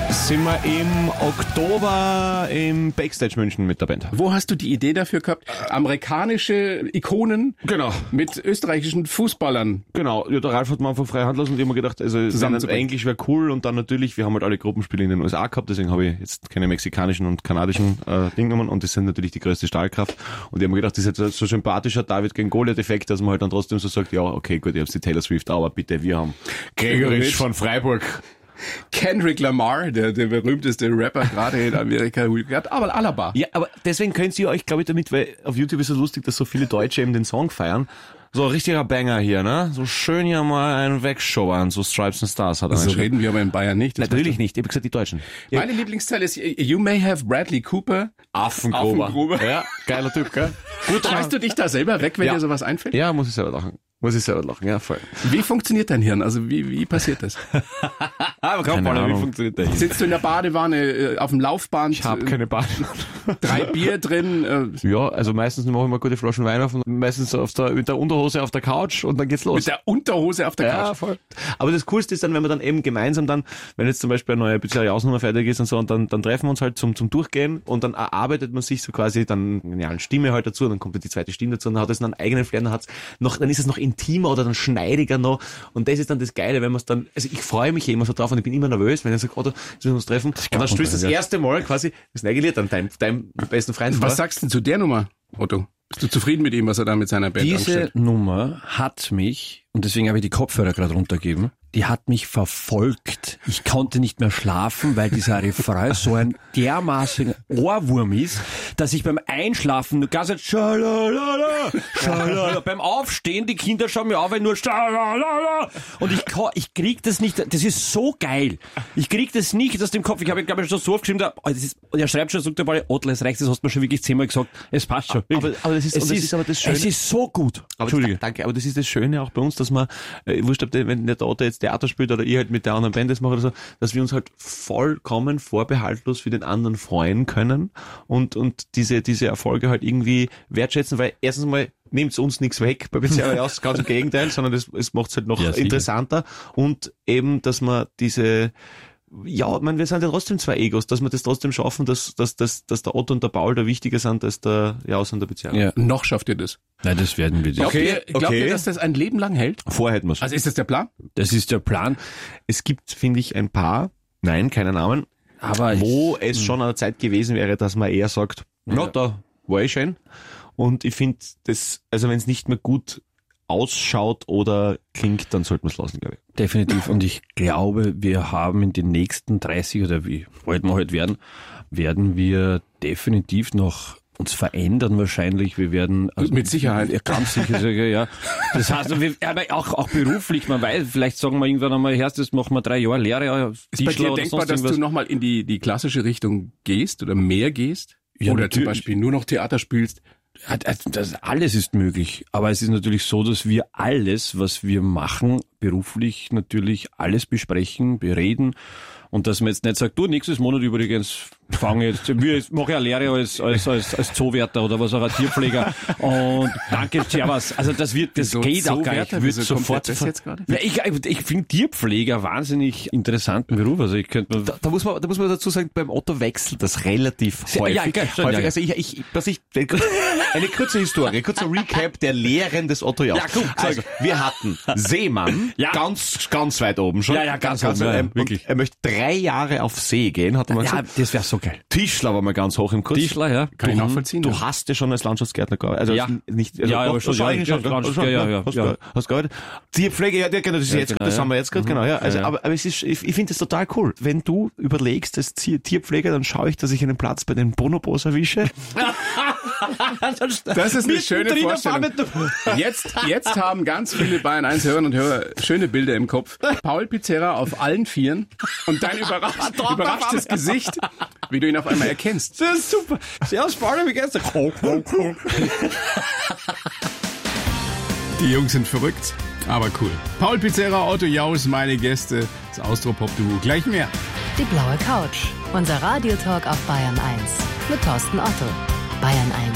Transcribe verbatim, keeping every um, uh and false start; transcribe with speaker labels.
Speaker 1: sind wir im Oktober im Backstage München mit der Band.
Speaker 2: Wo hast du die Idee dafür gehabt? Amerikanische Ikonen
Speaker 1: Genau.
Speaker 2: mit österreichischen Fußballern.
Speaker 1: Genau, ja, der Ralf hat mir einfach frei Hand lassen und ich habe mir gedacht, also Englisch wäre cool und dann natürlich, wir haben halt alle Gruppenspiele in den U S A gehabt, deswegen habe ich jetzt keine mexikanischen und kanadischen äh, Dinge genommen und das sind natürlich die größte Stahlkraft und ich habe mir gedacht, das ist jetzt so sympathischer David gegen Goliath-Effekt, dass man halt dann trotzdem so sagt, ja, okay, gut, ich hab's die Taylor Swift, aber bitte, wir haben Gregoritsch von Freiburg.
Speaker 2: Kendrick Lamar, der, der berühmteste Rapper gerade in Amerika, aber Alaba.
Speaker 1: Ja, aber deswegen könnt ihr euch, glaube ich, damit, weil auf YouTube ist es lustig, dass so viele Deutsche eben den Song feiern. So ein richtiger Banger hier, ne? So schön hier mal einen wegschobern, so Stripes and Stars hat er.
Speaker 2: So reden wir aber in Bayern nicht.
Speaker 1: Natürlich nicht, ich habe gesagt, die Deutschen.
Speaker 2: Meine Lieblingszeile ist You may have Bradley Cooper.
Speaker 1: Affengruber.
Speaker 2: Affengruber.
Speaker 1: Ja, geiler Typ, gell?
Speaker 2: Gut, schmeißt du dich da selber weg, wenn
Speaker 1: Ja.
Speaker 2: dir sowas einfällt?
Speaker 1: Ja, muss ich selber lachen. Muss ich selber lachen, ja, voll.
Speaker 2: Wie funktioniert dein Hirn? Also wie, wie passiert das?
Speaker 1: Aber
Speaker 2: Keine
Speaker 1: wie
Speaker 2: Ahnung.
Speaker 1: funktioniert der?
Speaker 2: Sitzt du in der Badewanne, äh, auf dem Laufband?
Speaker 1: Ich habe keine Badewanne.
Speaker 2: Drei Bier drin? Äh,
Speaker 1: Ja, also meistens mache ich mal gute Flaschen Wein auf und meistens auf der, mit der Unterhose auf der Couch und dann geht's los.
Speaker 2: mit der Unterhose auf der
Speaker 1: Ja,
Speaker 2: Couch?
Speaker 1: voll. Aber das Coolste ist dann, wenn man dann eben gemeinsam dann, wenn jetzt zum Beispiel eine neue Pizzeria Ausnummer fertig ist und so, und dann, dann treffen wir uns halt zum, zum Durchgehen und dann erarbeitet man sich so quasi dann, ja, eine Stimme halt dazu und dann kommt dann die zweite Stimme dazu und dann hat es einen eigenen Flair, dann hat's noch, dann ist es noch intimer oder dann schneidiger noch und das ist dann das Geile, wenn man es dann, also ich freue mich immer so drauf und ich bin immer nervös, wenn ich sage, oh, da müssen wir uns treffen und dann stößt das erste Mal quasi das neue Lied an deinem, deinem besten Freund vor.
Speaker 2: Was sagst du denn zu der Nummer, Otto? Bist du zufrieden mit ihm, was er da mit seiner Band
Speaker 3: Diese
Speaker 2: anstellt?
Speaker 3: Nummer hat mich, und deswegen habe ich die Kopfhörer gerade runtergegeben, die hat mich verfolgt. Ich konnte nicht mehr schlafen, weil dieser Refrain so ein dermaßen Ohrwurm ist, dass ich beim Einschlafen nur ganz schalalala, schalalala, beim Aufstehen, die Kinder schauen mir auf, weil nur schalalala, und ich, kann- ich krieg das nicht, das ist so geil. Ich krieg das nicht aus dem Kopf. Ich habe, glaube ich, schon so aufgeschrieben, da, oh, das ist, und er schreibt schon, sagt der Ball, Otto, es reicht, das hast du mir schon wirklich zehnmal gesagt, es passt schon.
Speaker 1: Aber, aber das ist,
Speaker 3: es
Speaker 1: und das
Speaker 3: ist,
Speaker 1: ist aber das Schöne.
Speaker 3: es ist so gut.
Speaker 1: Aber
Speaker 3: Entschuldige.
Speaker 1: das, danke, aber das ist das Schöne auch bei uns, dass man, äh, wurscht, ob der, wenn der Otto jetzt Theater spielt oder ich halt mit der anderen Band das mache oder so, dass wir uns halt vollkommen vorbehaltlos für den anderen freuen können und, und diese, diese Erfolge halt irgendwie wertschätzen, weil erstens mal nehmt uns nichts weg bei Beziehungen aus, ganz im Gegenteil, sondern es, es macht es halt noch
Speaker 3: Ja, sicher.
Speaker 1: interessanter und eben, dass man diese, ja, ich meine, wir sind ja trotzdem zwei Egos, dass wir das trotzdem schaffen, dass, dass, dass, dass der Otto und der Paul da wichtiger sind als der Jaus und der Beziehung.
Speaker 3: Ja.
Speaker 2: Noch schafft ihr das.
Speaker 3: Nein, das werden wir
Speaker 2: Glaubt,
Speaker 3: nicht.
Speaker 1: Okay,
Speaker 2: ihr, glaubt
Speaker 1: okay.
Speaker 2: ihr, dass das ein Leben lang hält?
Speaker 1: Vorher hätten wir's.
Speaker 2: Also ist das der Plan?
Speaker 3: Das ist der Plan.
Speaker 1: Es gibt, finde ich, ein paar, nein, keine Namen,
Speaker 3: Aber
Speaker 1: wo es schon an der Zeit gewesen wäre, dass man eher sagt, na, da war ich schön. Und ich finde, das, also wenn es nicht mehr gut ausschaut oder klingt, dann sollten wir es lassen, glaube ich.
Speaker 3: definitiv. Und ich glaube, wir haben in den nächsten dreißig oder wie alt wir halt werden, werden wir definitiv noch uns verändern wahrscheinlich. Wir werden also
Speaker 2: Mit Sicherheit.
Speaker 3: Ja, ganz sicher, sicher, ja. Das heißt, wir, aber auch, auch beruflich, man weiß, vielleicht sagen wir irgendwann einmal, erst das machen wir drei Jahre Lehre,
Speaker 2: Ist bei dir
Speaker 3: Tischler oder
Speaker 2: denkbar,
Speaker 3: sonst
Speaker 2: dass
Speaker 3: irgendwas.
Speaker 2: du nochmal in die, die klassische Richtung gehst oder mehr gehst?
Speaker 3: Ja,
Speaker 2: oder
Speaker 3: natürlich.
Speaker 2: zum Beispiel nur noch Theater spielst?
Speaker 3: Also das, alles ist möglich, aber es ist natürlich so, dass wir alles, was wir machen, beruflich natürlich alles besprechen, bereden und dass man jetzt nicht sagt, du, nächstes Monat übrigens fange jetzt, ich mache ja Lehre als, als, als, als Zoowärter oder was auch, ein Tierpfleger und danke, servus. Also das wird, das
Speaker 2: Wieso
Speaker 3: geht auch gar nicht.
Speaker 2: Zoowärter?
Speaker 3: Wird
Speaker 2: Wieso kommt
Speaker 3: sofort
Speaker 2: das jetzt gerade?
Speaker 3: Ja, ich, ich finde Tierpfleger wahnsinnig interessanten Beruf, also ich könnte mir,
Speaker 1: Da, da muss man, da muss man dazu sagen, beim Otto wechselt das relativ
Speaker 3: Sehr-
Speaker 1: häufig.
Speaker 3: ja, gell, schon,
Speaker 1: häufig.
Speaker 3: ja.
Speaker 1: Also ich, ich, dass ich, eine kurze Historie, kurzer Recap der Lehren des Otto Jaus.
Speaker 3: Ja, gut, sag.
Speaker 1: Also, wir hatten Seemann,
Speaker 3: Ja.
Speaker 1: ganz, ganz weit oben schon.
Speaker 3: Ja, ja, ganz oben, ja,
Speaker 1: ähm,
Speaker 3: wirklich.
Speaker 1: und er möchte drei Jahre auf See gehen, hat er mal
Speaker 3: ja,
Speaker 1: gesagt.
Speaker 3: das wäre so geil.
Speaker 1: Tischler war mal ganz hoch im Kurs.
Speaker 3: Tischler, ja.
Speaker 2: Kann ich
Speaker 1: Du-
Speaker 2: nachvollziehen.
Speaker 1: Du
Speaker 2: ja.
Speaker 1: hast ja schon als Landschaftsgärtner gearbeitet. Also
Speaker 3: Ja.
Speaker 1: als nicht, also
Speaker 3: Ja, aber
Speaker 1: doch,
Speaker 3: schon,
Speaker 1: schon
Speaker 3: ja,
Speaker 1: eigentlich
Speaker 3: ja,
Speaker 1: schon, gell?
Speaker 3: Landschafts-
Speaker 1: Schon,
Speaker 3: ja,
Speaker 1: gell?
Speaker 3: ja,
Speaker 1: Hast,
Speaker 3: ja.
Speaker 1: ge- hast gearbeitet. Tierpflege, ja, genau, das ist
Speaker 3: Ja,
Speaker 1: jetzt,
Speaker 3: genau,
Speaker 1: das
Speaker 3: ja.
Speaker 1: haben wir jetzt gerade, genau, ja. Also,
Speaker 3: Ja, ja.
Speaker 1: aber, aber es ist, ich, ich finde das total cool. Wenn du überlegst, als Tier, Tierpfleger, dann schaue ich, dass ich einen Platz bei den Bonobos erwische.
Speaker 2: Das ist eine schöne
Speaker 1: Mittendrin
Speaker 2: Vorstellung.
Speaker 1: mit der-
Speaker 2: Jetzt, jetzt haben ganz viele Bayern eins Hörerinnen und Hörer schöne Bilder im Kopf. Paul Pizzerra auf allen Vieren und dein überrascht, überraschtes Gesicht, wie du ihn auf einmal erkennst.
Speaker 1: Das ist super. Sehr spannend, wie geht's dir?
Speaker 2: Die Jungs sind verrückt, aber cool. Paul Pizzerra, Otto Jaus, meine Gäste, das Austropop-Duo. Gleich mehr.
Speaker 4: Die blaue Couch. Unser Radiotalk auf Bayern eins. Mit Thorsten Otto. Bayern eins